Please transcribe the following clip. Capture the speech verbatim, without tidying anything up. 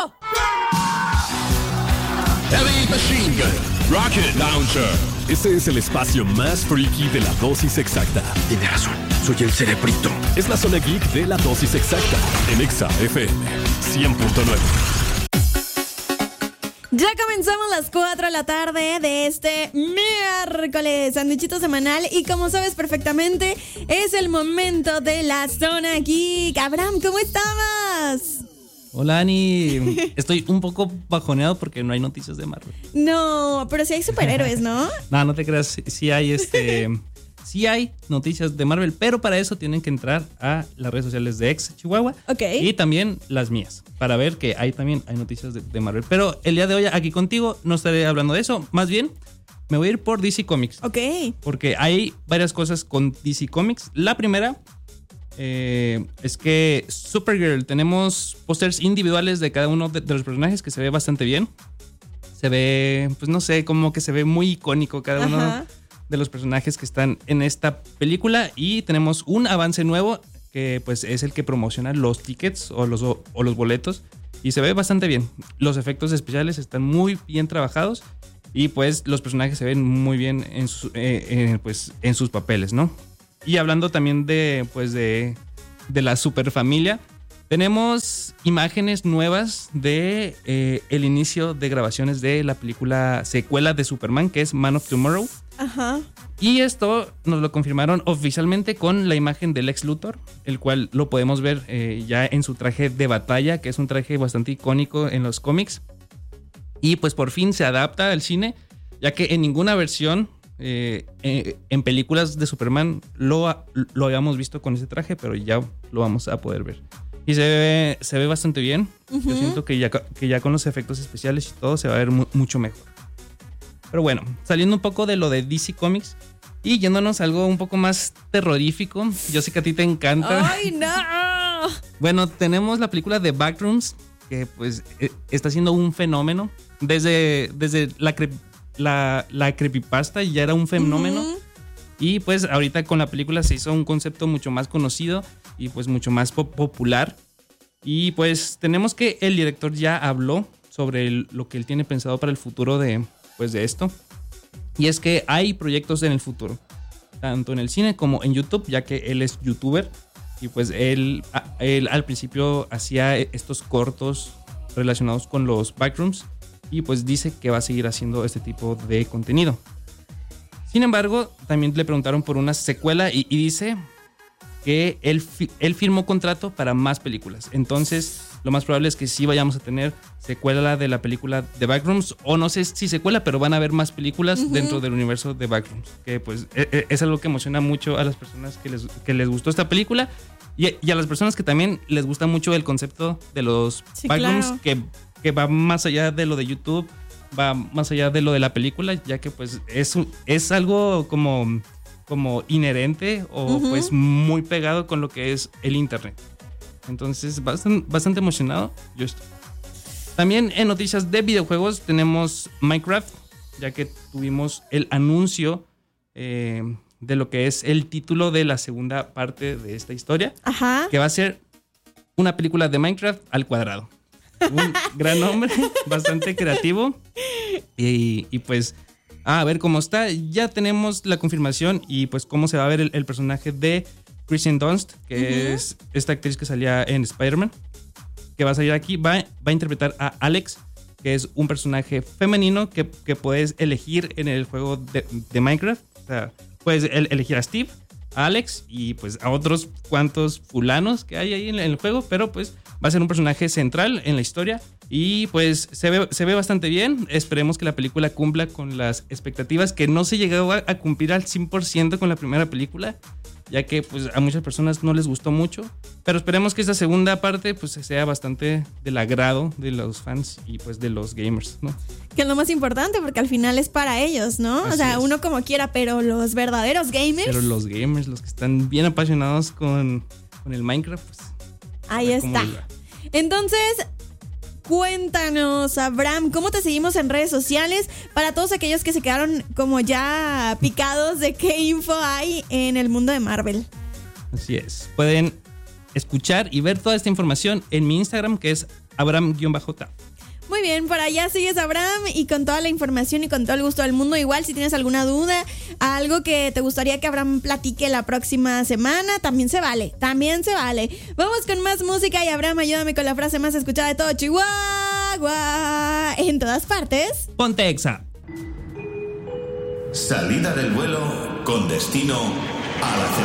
¡Tiempo! Heavy Machine Gun Rocket Launcher. Este es el espacio más freaky de la dosis exacta. Tiene razón, soy el cerebrito. Es la zona geek de la dosis exacta en Exa F M cien punto nueve. Ya comenzamos las cuatro de la tarde de este miércoles, sanduichito semanal, y como sabes perfectamente, es el momento de la zona geek. Abraham, ¿cómo estabas? Hola, Ani. Estoy un poco bajoneado porque no hay noticias de Marvel. No, pero sí hay superhéroes, ¿no? No, no te creas. Sí hay este... Sí hay noticias de Marvel, pero para eso tienen que entrar a las redes sociales de Ex Chihuahua. Ok. Y también las mías, para ver que ahí también hay noticias de, de Marvel. Pero el día de hoy aquí contigo no estaré hablando de eso. Más bien, me voy a ir por D C Comics. Ok. Porque hay varias cosas con D C Comics. La primera eh, es que Supergirl, tenemos pósters individuales de cada uno de, de los personajes que se ve bastante bien. Se ve, pues no sé, como que se ve muy icónico cada uno. Ajá. De los personajes que están en esta película, y tenemos un avance nuevo que pues es el que promociona los tickets o los, o, o los boletos, y se ve bastante bien. Los efectos especiales están muy bien trabajados y pues los personajes se ven muy bien en, su, eh, eh, pues, en sus papeles, ¿no? Y hablando también de pues de, de la superfamilia, tenemos imágenes nuevas de eh, el inicio de grabaciones de la película secuela de Superman, que es Man of Tomorrow. Ajá. Y esto nos lo confirmaron oficialmente con la imagen del Lex Luthor, el cual lo podemos ver eh, ya en su traje de batalla, que es un traje bastante icónico en los cómics. Y pues por fin se adapta al cine, ya que en ninguna versión eh, eh, en películas de Superman lo, lo habíamos visto con ese traje, pero ya lo vamos a poder ver. Y se ve, se ve bastante bien. Uh-huh. Yo siento que ya, que ya con los efectos especiales y todo se va a ver mu- mucho mejor. Pero bueno, saliendo un poco de lo de D C Comics y yéndonos a algo un poco más terrorífico. Yo sé que a ti te encanta. ¡Ay, no! Bueno, tenemos la película de Backrooms, que pues está siendo un fenómeno. Desde, desde la, cre- la, la creepypasta ya era un fenómeno. Uh-huh. Y pues ahorita con la película se hizo un concepto mucho más conocido y pues mucho más pop- popular. Y pues tenemos que el director ya habló sobre el, lo que él tiene pensado para el futuro de... pues de esto, y es que hay proyectos en el futuro, tanto en el cine como en YouTube, ya que él es youtuber y pues él, él al principio hacía estos cortos relacionados con los backrooms y pues dice que va a seguir haciendo este tipo de contenido. Sin embargo, también le preguntaron por una secuela y, y dice que él, él firmó contrato para más películas. Entonces, lo más probable es que sí vayamos a tener secuela de la película de Backrooms, o no sé si secuela, pero van a haber más películas uh-huh. dentro del universo de Backrooms, que pues es algo que emociona mucho a las personas que les, que les gustó esta película y, y a las personas que también les gusta mucho el concepto de los sí, Backrooms, claro. que, que va más allá de lo de YouTube, va más allá de lo de la película, ya que pues es, es algo como... como inherente o uh-huh. pues muy pegado con lo que es el internet. Entonces bastante, bastante emocionado yo estoy. También en noticias de videojuegos tenemos Minecraft, ya que tuvimos el anuncio eh, de lo que es el título de la segunda parte de esta historia. Ajá. Que va a ser una película de Minecraft al cuadrado. Un gran nombre, bastante creativo y, y pues Ah, a ver cómo está. Ya tenemos la confirmación y pues cómo se va a ver el, el personaje de Kristen Dunst, que uh-huh. es esta actriz que salía en Spider-Man, que va a salir aquí. Va, va a interpretar a Alex, que es un personaje femenino que, que puedes elegir en el juego de, de Minecraft. O sea, puedes el, elegir a Steve, a Alex y pues a otros cuantos fulanos que hay ahí en el juego, pero pues va a ser un personaje central en la historia. Y pues se ve, se ve bastante bien. Esperemos que la película cumpla con las expectativas, que no se llegó a, a cumplir al cien por ciento con la primera película, ya que pues a muchas personas no les gustó mucho. Pero esperemos que esta segunda parte pues sea bastante del agrado de los fans y pues de los gamers, ¿no? Que es lo más importante, porque al final es para ellos, ¿no? Así o sea, es. Uno como quiera, pero los verdaderos gamers. Pero los gamers, los que están bien apasionados con, con el Minecraft, pues... Ahí está. Entonces... cuéntanos, Abraham, ¿cómo te seguimos en redes sociales? Para todos aquellos que se quedaron como ya picados de qué info hay en el mundo de Marvel. Así es. Pueden escuchar y ver toda esta información en mi Instagram, que es Abraham-Ta. Muy bien, por allá sigues a Abraham y con toda la información y con todo el gusto del mundo. Igual si tienes alguna duda, algo que te gustaría que Abraham platique la próxima semana, también se vale, también se vale. Vamos con más música y Abraham, ayúdame con la frase más escuchada de todo Chihuahua. En todas partes. Ponte Exa. Salida del vuelo con destino a la